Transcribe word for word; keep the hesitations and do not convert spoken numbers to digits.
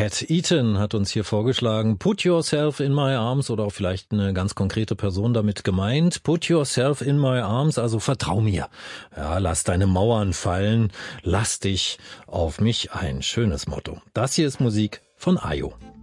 Cat Eaton hat uns hier vorgeschlagen, Put yourself in my arms, oder auch vielleicht eine ganz konkrete Person damit gemeint. Put yourself in my arms, also vertrau mir. Ja, lass deine Mauern fallen, lass dich auf mich ein. Schönes Motto. Das hier ist Musik von Ayo.